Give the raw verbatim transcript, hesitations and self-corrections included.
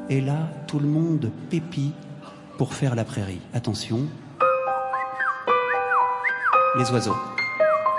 Et là, tout le monde pépit pour faire la prairie. Attention, les oiseaux.